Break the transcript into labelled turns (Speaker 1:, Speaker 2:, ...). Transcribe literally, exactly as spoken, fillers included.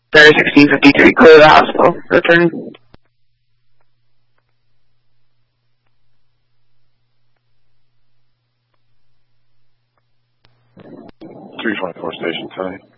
Speaker 1: There's sixteen fifty-three, clear the hospital. Return.
Speaker 2: three twenty-four station, sorry.